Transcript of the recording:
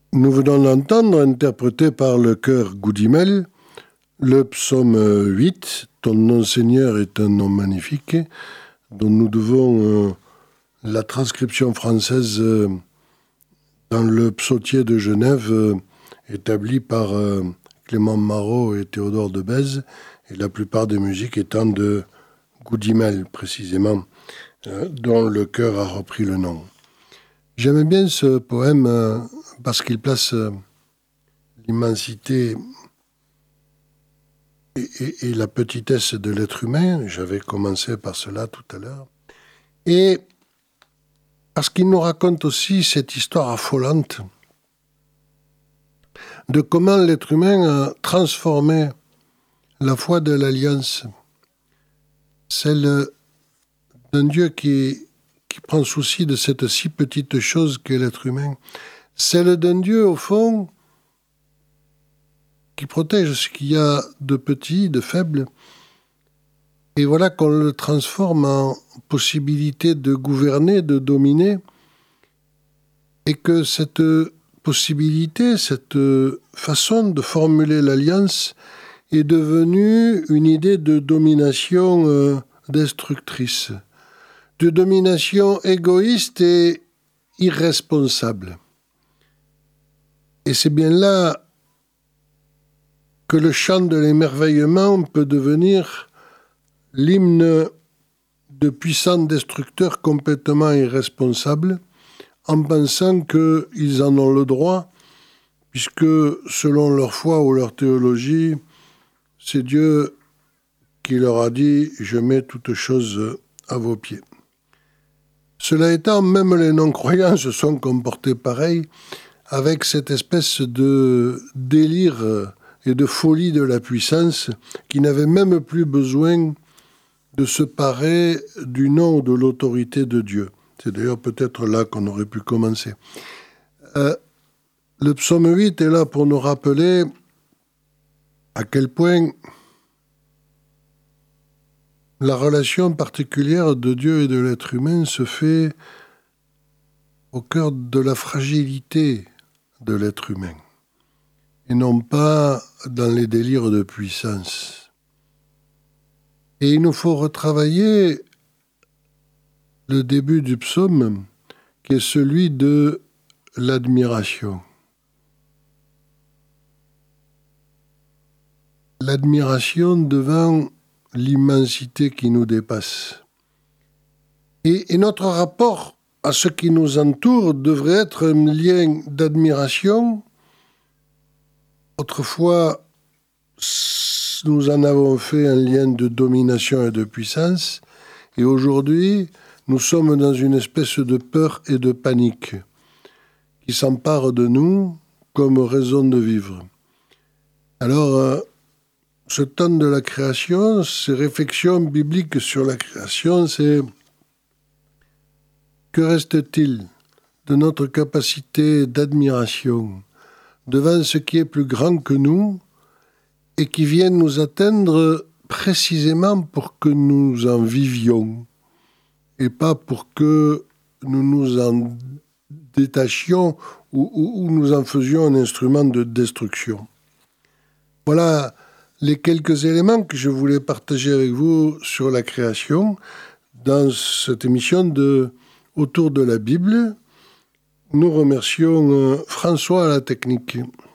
Nous venons d'entendre, interprété par le chœur Goudimel, le psaume 8, « Ton nom Seigneur est un nom magnifique », dont nous devons la transcription française dans le psautier de Genève, établi par Clément Marot et Théodore de Bèze, et la plupart des musiques étant de Goudimel, précisément, dont le chœur a repris le nom. J'aime bien ce poème parce qu'il place l'immensité et la petitesse de l'être humain. J'avais commencé par cela tout à l'heure. Et parce qu'il nous raconte aussi cette histoire affolante de comment l'être humain a transformé la foi de l'Alliance, celle d'un Dieu qui prend souci de cette si petite chose qu'est l'être humain, celle d'un Dieu, au fond, qui protège ce qu'il y a de petit, de faible, et voilà qu'on le transforme en possibilité de gouverner, de dominer, et que cette possibilité, cette façon de formuler l'alliance est devenue une idée de domination destructrice, de domination égoïste et irresponsable. Et c'est bien là que le chant de l'émerveillement peut devenir l'hymne de puissants destructeurs complètement irresponsables, en pensant qu'ils en ont le droit, puisque selon leur foi ou leur théologie, c'est Dieu qui leur a dit « Je mets toutes choses à vos pieds ». Cela étant, même les non-croyants se sont comportés pareil, avec cette espèce de délire et de folie de la puissance qui n'avait même plus besoin de se parer du nom ou de l'autorité de Dieu. C'est d'ailleurs peut-être là qu'on aurait pu commencer. Le psaume 8 est là pour nous rappeler à quel point la relation particulière de Dieu et de l'être humain se fait au cœur de la fragilité de l'être humain, et non pas dans les délires de puissance. Et il nous faut retravailler le début du psaume, qui est celui de l'admiration. L'admiration devant l'immensité qui nous dépasse. Et notre rapport à ce qui nous entoure devrait être un lien d'admiration. Autrefois, nous en avons fait un lien de domination et de puissance, et aujourd'hui, nous sommes dans une espèce de peur et de panique qui s'empare de nous comme raison de vivre. Alors, ce temps de la création, ces réflexions bibliques sur la création, c'est que reste-t-il de notre capacité d'admiration devant ce qui est plus grand que nous et qui vient nous atteindre précisément pour que nous en vivions et pas pour que nous nous en détachions ou nous en faisions un instrument de destruction. Voilà les quelques éléments que je voulais partager avec vous sur la création dans cette émission de Autour de la Bible. Nous remercions François à la technique.